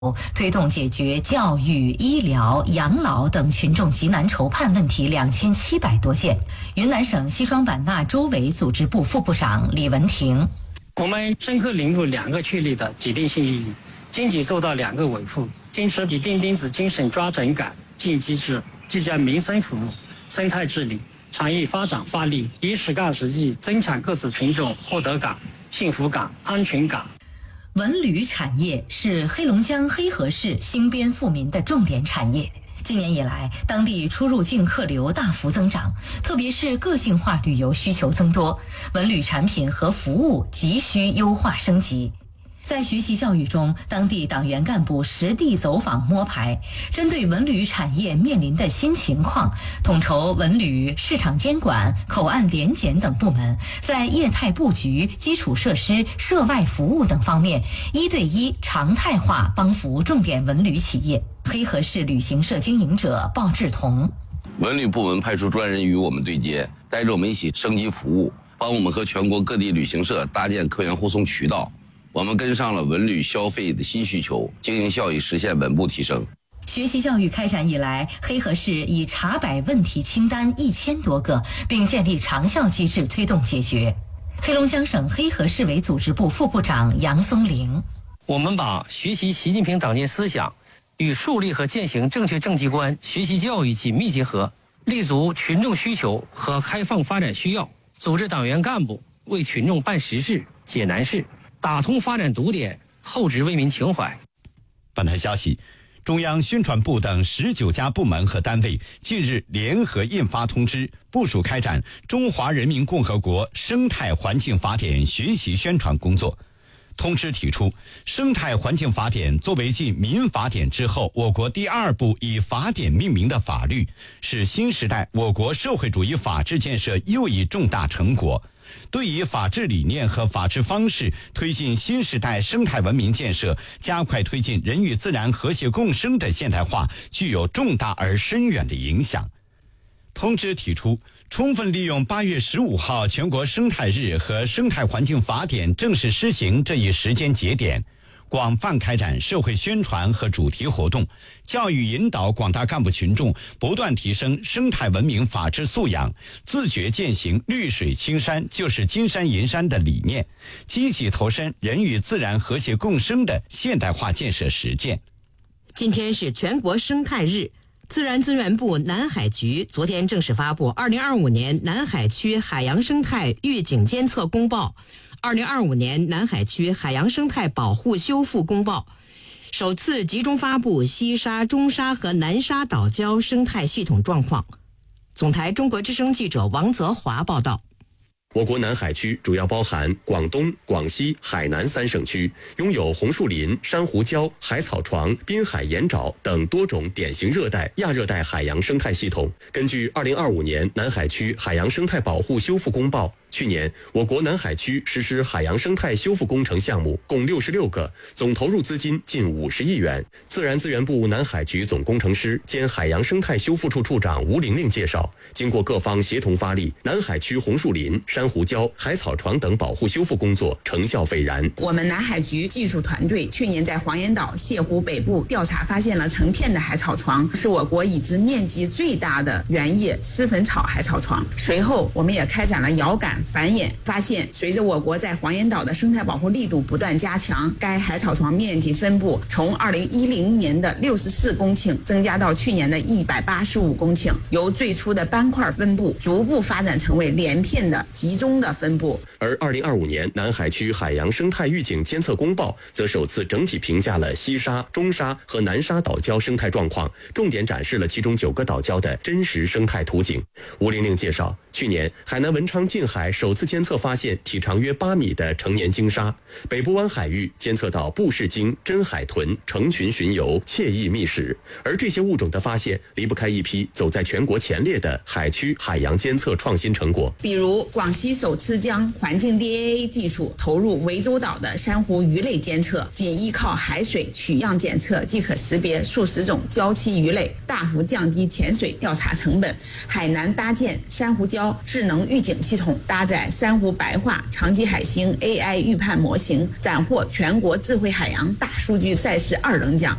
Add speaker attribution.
Speaker 1: 推动解决教育、医疗、养老等群众急难愁盼问题2700多件。云南省西双版纳州委组织部副部长李文婷：
Speaker 2: 我们深刻领悟2个确立的既定性意义，经济做到2个维护，坚持以钉钉子精神抓整改、进机制，聚焦民生服务、生态治理、产业发展发力，以实干实际增强各族群众获得感、幸福感、安全感。
Speaker 1: 文旅产业是黑龙江黑河市兴边富民的重点产业。今年以来，当地出入境客流大幅增长，特别是个性化旅游需求增多，文旅产品和服务急需优化升级。在学习教育中，当地党员干部实地走访摸排，针对文旅产业面临的新情况，统筹文旅、市场监管、口岸联检等部门，在业态布局、基础设施、涉外服务等方面1对1常态化帮扶重点文旅企业。黑河市旅行社经营者鲍志同：
Speaker 3: 文旅部门派出专人与我们对接，带着我们一起升级服务，帮我们和全国各地旅行社搭建客源护送渠道。我们跟上了文旅消费的新需求，经营效益实现稳步提升。
Speaker 1: 学习教育开展以来，黑河市已查摆问题清单1000多个，并建立长效机制推动解决。黑龙江省黑河市委组织部副部长杨松龄：
Speaker 4: 我们把学习习近平党建思想与树立和践行正确政绩观学习教育紧密结合，立足群众需求和开放发展需要，组织党员干部为群众办实事、解难事，打通发展堵点，厚植为民情怀。
Speaker 5: 本台消息，中央宣传部等19家部门和单位近日联合印发通知，部署开展《中华人民共和国生态环境法典》学习宣传工作。通知提出，生态环境法典作为继民法典之后我国第2部以法典命名的法律，是新时代我国社会主义法治建设又一重大成果，对以法治理念和法治方式推进新时代生态文明建设，加快推进人与自然和谐共生的现代化，具有重大而深远的影响。通知提出，充分利用8月15号全国生态日和生态环境法典正式施行这一时间节点，广泛开展社会宣传和主题活动，教育引导广大干部群众不断提升生态文明法治素养，自觉践行绿水青山就是金山银山的理念，积极投身人与自然和谐共生的现代化建设实践。
Speaker 6: 今天是全国生态日，自然资源部南海局昨天正式发布2025年南海区海洋生态预警监测公报、2025年南海区海洋生态保护修复公报，首次集中发布西沙、中沙和南沙岛礁生态系统状况。总台中国之声记者王泽华报道。
Speaker 7: 我国南海区主要包含广东、广西、海南3省区，拥有红树林、珊瑚礁、海草床、滨海盐沼等多种典型热带、亚热带海洋生态系统。根据2025年南海区海洋生态保护修复公报，去年我国南海区实施海洋生态修复工程项目共66个，总投入资金近50亿元。自然资源部南海局总工程师兼海洋生态修复处处长吴玲玲介绍，经过各方协同发力，南海区红树林、珊瑚礁、海草床等保护修复工作成效斐然。
Speaker 8: 我们南海局技术团队去年在黄岩岛、泻湖北部调查发现了成片的海草床，是我国已知面积最大的原叶丝粉草海草床。随后我们也开展了遥感繁衍，发现随着我国在黄岩岛的生态保护力度不断加强，该海草床面积分布从2010年的64公顷增加到去年的185公顷，由最初的斑块分布逐步发展成为连片的集中的分布。
Speaker 7: 而2025年南海区海洋生态预警监测公报则首次整体评价了西沙、中沙和南沙岛礁生态状况，重点展示了其中9个岛礁的真实生态图景。吴玲玲介绍，去年海南文昌近海首次监测发现体长约8米的成年鲸鲨，北部湾海域监测到布氏鲸、真海豚成群巡游，惬意觅食。而这些物种的发现离不开一批走在全国前列的海区海洋监测创新成果，
Speaker 8: 比如广西首次将环境 DNA 技术投入涠洲岛的珊瑚鱼类监测，仅依靠海水取样检测即可识别数十种礁栖鱼类，大幅降低潜水调查成本。海南搭建珊瑚礁礁智能预警系统，搭载珊瑚白化、长棘海星 AI 预判模型，斩获全国智慧海洋大数据赛事2等奖。